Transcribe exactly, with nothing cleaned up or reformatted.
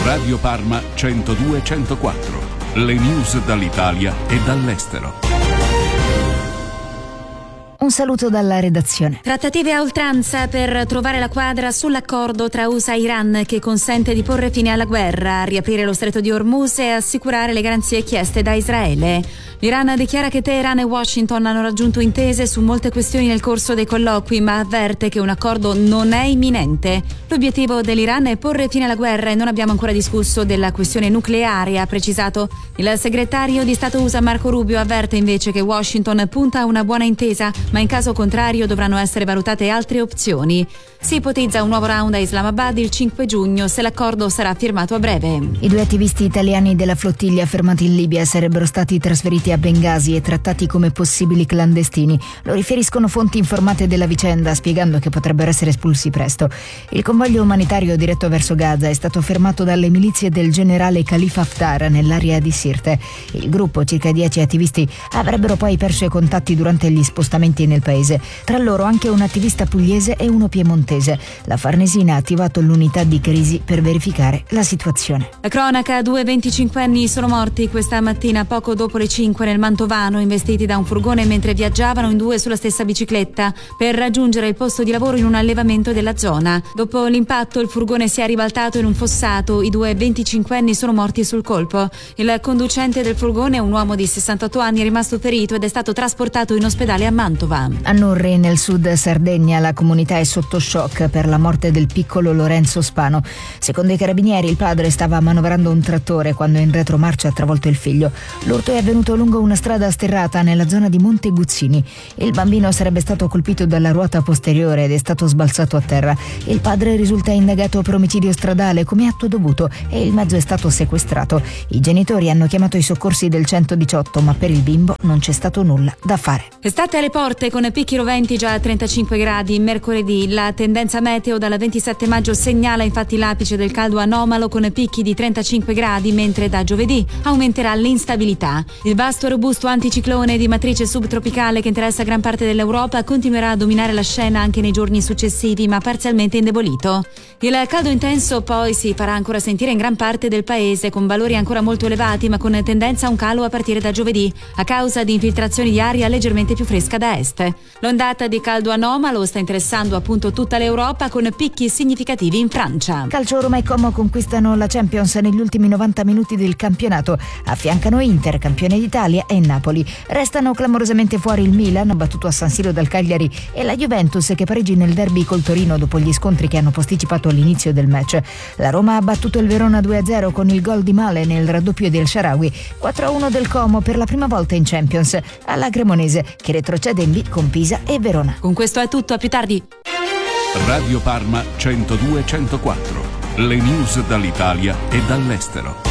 Radio Parma centodue centoquattro. Le news dall'Italia e dall'estero. Un saluto dalla redazione. Trattative a oltranza per trovare la quadra sull'accordo tra U S A e Iran che consente di porre fine alla guerra, riaprire lo stretto di Hormuz e assicurare le garanzie chieste da Israele. L'Iran dichiara che Teheran e Washington hanno raggiunto intese su molte questioni nel corso dei colloqui, ma avverte che un accordo non è imminente. L'obiettivo dell'Iran è porre fine alla guerra e non abbiamo ancora discusso della questione nucleare, ha precisato. Il segretario di Stato U S A Marco Rubio avverte invece che Washington punta a una buona intesa, ma in caso contrario dovranno essere valutate altre opzioni. Si ipotizza un nuovo round a Islamabad il cinque giugno se l'accordo sarà firmato a breve. I due attivisti italiani della flottiglia fermati in Libia sarebbero stati trasferiti a Bengasi e trattati come possibili clandestini. Lo riferiscono fonti informate della vicenda, spiegando che potrebbero essere espulsi presto. Il convoglio umanitario diretto verso Gaza è stato fermato dalle milizie del generale Khalifa Haftar nell'area di Sirte. Il gruppo, circa dieci attivisti, avrebbero poi perso i contatti durante gli spostamenti nel paese. Tra loro anche un attivista pugliese e uno piemontese. La Farnesina ha attivato l'unità di crisi per verificare la situazione. La cronaca: due venticinquenni sono morti questa mattina poco dopo le cinque nel Mantovano, investiti da un furgone mentre viaggiavano in due sulla stessa bicicletta per raggiungere il posto di lavoro in un allevamento della zona. Dopo l'impatto il furgone si è ribaltato in un fossato, i due venticinquenni sono morti sul colpo. Il conducente del furgone, un uomo di sessantotto anni, è rimasto ferito ed è stato trasportato in ospedale a Mantova. A Nurri, nel sud Sardegna, la comunità è sotto shock per la morte del piccolo Lorenzo Spano. Secondo i carabinieri, il padre stava manovrando un trattore quando in retromarcia ha travolto il figlio. L'urto è avvenuto lungo una strada sterrata nella zona di Monte Guzzini. Il bambino sarebbe stato colpito dalla ruota posteriore ed è stato sbalzato a terra. Il padre risulta indagato per omicidio stradale come atto dovuto e il mezzo è stato sequestrato. I genitori hanno chiamato i soccorsi del centodiciotto, ma per il bimbo non c'è stato nulla da fare. Estate alle porte con picchi roventi già a trentacinque gradi. Mercoledì la tendenza meteo dal ventisette maggio segnala infatti l'apice del caldo anomalo con picchi di trentacinque gradi, mentre da giovedì aumenterà l'instabilità. Il vasto e robusto anticiclone di matrice subtropicale che interessa gran parte dell'Europa continuerà a dominare la scena anche nei giorni successivi, ma parzialmente indebolito. Il caldo intenso poi si farà ancora sentire in gran parte del paese, con valori ancora molto elevati, ma con tendenza a un calo a partire da giovedì, a causa di infiltrazioni di aria leggermente più fresca da est. L'ondata di caldo anomalo sta interessando appunto tutta l'Europa, con picchi significativi in Francia. Calcio: Roma e Como conquistano la Champions negli ultimi novanta minuti del campionato. Affiancano Inter, campione d'Italia, e Napoli. Restano clamorosamente fuori il Milan, battuto a San Siro dal Cagliari, e la Juventus, che pareggi nel derby col Torino dopo gli scontri che hanno posticipato l'inizio del match. La Roma ha battuto il Verona due a zero con il gol di Male nel raddoppio del Shaarawy. quattro a uno del Como per la prima volta in Champions, alla Cremonese, che retrocede in B con Pisa e Verona. Con questo è tutto, a più tardi. Radio Parma centodue centoquattro. Le news dall'Italia e dall'estero.